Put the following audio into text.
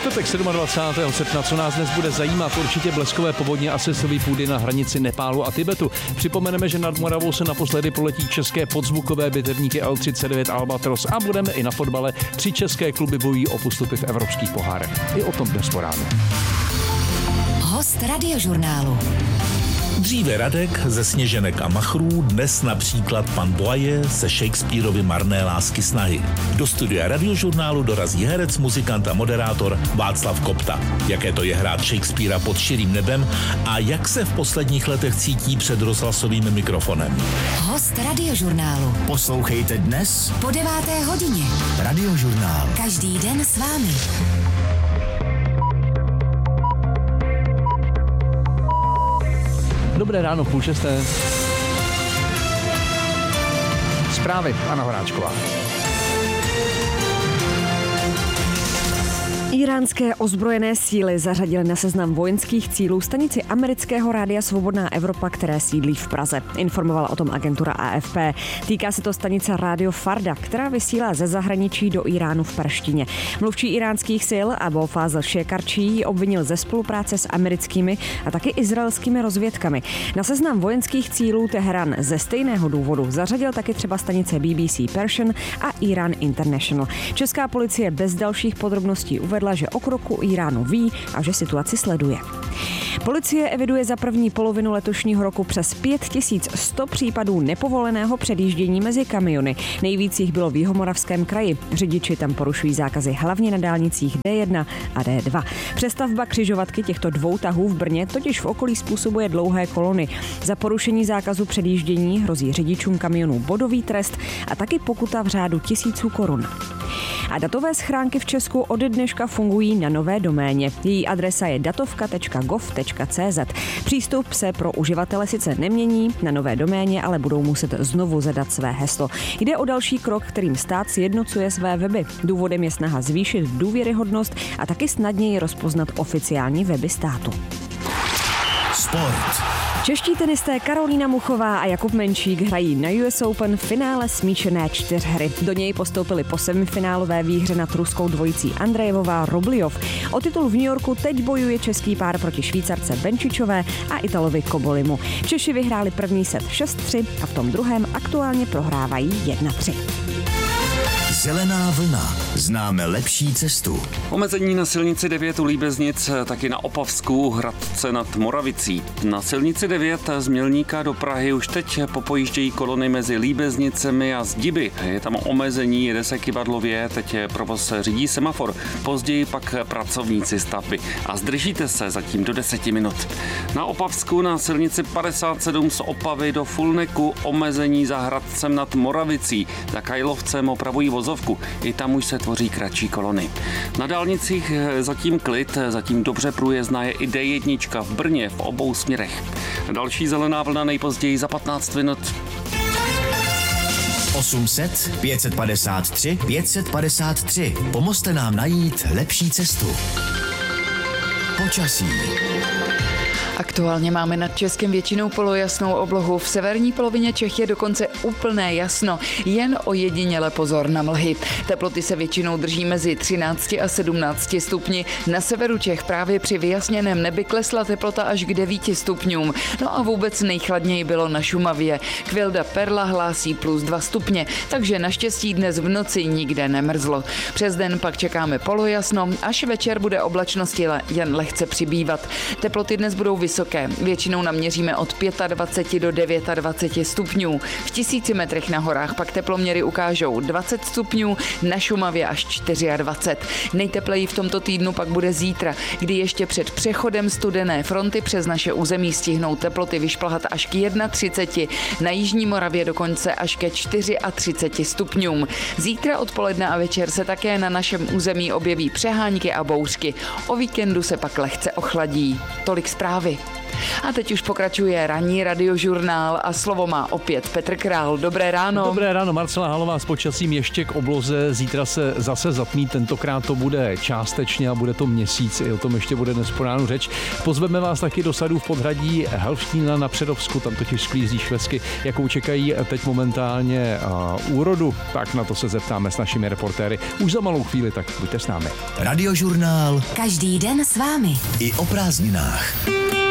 čtvrtek 27. srpna, co nás dnes bude zajímat, určitě bleskové povodně a sesový půdy na hranici Nepálu a Tibetu. Připomeneme, že nad Moravou se naposledy poletí české podzvukové bitevníky L-39 Albatros a budeme i na fotbale. 3 české kluby bojují o postupy v evropských pohárech. I o tom dnes poráno. Host Radiožurnálu. Dříve Radek ze Sněženek a machrů, dnes například pan Boye se Shakespearovy Marné lásky snahy. Do studia Radiožurnálu dorazí herec, muzikant a moderátor Václav Kopta. Jaké to je hrát Shakespeara pod širým nebem a jak se v posledních letech cítí před rozhlasovým mikrofonem. Host Radiožurnálu. Poslouchejte dnes Po 9. hodině. Radiožurnál. Každý den s vámi. Dobré ráno, 5:30. Zprávy, Anna Horáčková. Iránské ozbrojené síly zařadily na seznam vojenských cílů stanici amerického rádia Svobodná Evropa, které sídlí v Praze. Informovala o tom agentura AFP. Týká se to stanice Rádio Farda, která vysílá ze zahraničí do Iránu v perštině. Mluvčí iránských sil Abul Fazl Shekarči ji obvinil ze spolupráce s americkými a taky izraelskými rozvědkami. Na seznam vojenských cílů Teherán ze stejného důvodu zařadil taky třeba stanice BBC Persian a Iran International. Česká policie bez dalších podrobností uvedla, že o kroku Iránu ví a že situaci sleduje. Policie eviduje za první polovinu letošního roku přes 5100 případů nepovoleného předjíždění mezi kamiony. Nejvíc jich bylo v Jihomoravském kraji. Řidiči tam porušují zákazy hlavně na dálnicích D1 a D2. Přestavba křižovatky těchto dvou tahů v Brně totiž v okolí způsobuje dlouhé kolony. Za porušení zákazu předjíždění hrozí řidičům kamionů bodový trest a taky pokuta v řádu 1000 korun. A datové schránky v Česku od dneška fungují na nové doméně. Její adresa je datovka.gov.cz. Přístup se pro uživatele sice nemění, na nové doméně ale budou muset znovu zadat své heslo. Jde o další krok, kterým stát sjednocuje své weby. Důvodem je snaha zvýšit důvěryhodnost a taky snadněji rozpoznat oficiální weby státu. Sport. Čeští tenisté Karolína Muchová a Jakub Menšík hrají na US Open finále smíšené čtyřhry. Do něj postoupili po semifinálové výhře nad ruskou dvojicí Andrejevová Rubljov. O titul v New Yorku teď bojuje český pár proti Švýcarce Benčičové a Italovi Kobolimu. Češi vyhráli první set 6-3 a v tom druhém aktuálně prohrávají 1-3. Zelená vlna. Známe lepší cestu. Omezení na silnici 9 u Líbeznic, taky na Opavsku, Hradce nad Moravicí. Na silnici 9 z Mělníka do Prahy už teď popojíždějí kolony mezi Líbeznicemi a Zdiby. Je tam omezení, jede se kyvadlově, teď provoz řídí semafor. Později pak pracovníci stavby. A zdržíte se zatím do 10 minut. Na Opavsku na silnici 57 z Opavy do Fulneku omezení za Hradcem nad Moravicí. Za Kajlovcem opravují vozovku. I tam už se tvoří kratší kolony. Na dálnicích zatím klid, zatím dobře průjezdná je i D1 v Brně v obou směrech. Další zelená vlna nejpozději za 15 minut. 800 553 553. Pomozte nám najít lepší cestu. Počasí. Aktuálně máme nad Českem většinou polojasnou oblohu. V severní polovině Čech je dokonce úplné jasno, jen ojediněle pozor na mlhy. Teploty se většinou drží mezi 13 a 17 stupni. Na severu Čech právě při vyjasněném nebi klesla teplota až k 9 stupňům. No a vůbec nejchladněji bylo na Šumavě. Kvilda Perla hlásí +2 stupně, takže naštěstí dnes v noci nikde nemrzlo. Přes den pak čekáme polojasno, až večer bude oblačnosti jen lehce přibývat. Teploty dnes budou vysoké. Většinou naměříme od 25 do 29 stupňů. V 1000 metrech na horách pak teploměry ukážou 20 stupňů, na Šumavě až 24. Nejtepleji v tomto týdnu pak bude zítra, kdy ještě před přechodem studené fronty přes naše území stihnou teploty vyšplhat až k 31, na jižní Moravě dokonce až ke 34 stupňům. Zítra odpoledne a večer se také na našem území objeví přehánky a bouřky. O víkendu se pak lehce ochladí. Tolik zprávy. A teď už pokračuje ranní radiožurnál a slovo má opět Petr Král. Dobré ráno. Dobré ráno, Marcela Halová s počasím ještě k obloze. Zítra se zase zatmí, tentokrát to bude částečně a bude to měsíc. I o tom ještě bude dnes po ránu řeč. Pozveme vás taky do sadů v podhradí Helštína na Přerovsku, tam totiž sklízí švesky, jakou čekají teď momentálně úrodu. Tak na to se zeptáme s našimi reportéry už za malou chvíli, tak buďte s námi. Radiožurnál. Každý den s vámi. I o prázdninách.